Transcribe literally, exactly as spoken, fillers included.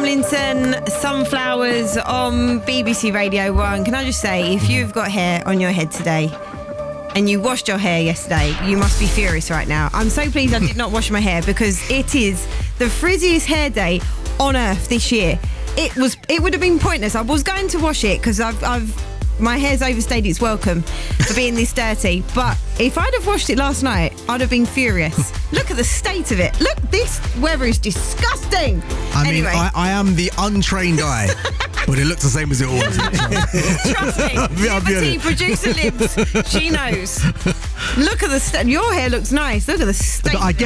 Tomlinson, Sunflowers on B B C Radio one. Can I just say, if you've got hair on your head today and you washed your hair yesterday, you must be furious right now. I'm so pleased I did not wash my hair because it is the frizziest hair day on earth this year. It was. It would have been pointless. I was going to wash it because I've, I've my hair's overstayed its welcome for being this dirty. But if I'd have washed it last night, I'd have been furious. Look at the state of it. Look, this weather is disgusting. I anyway. mean, I, I am the untrained eye, but it looks the same as it always is. Trust me, I'll be Liberty honest. producer Libs, she knows. Look at the state. Your hair looks nice. Look at the state. I get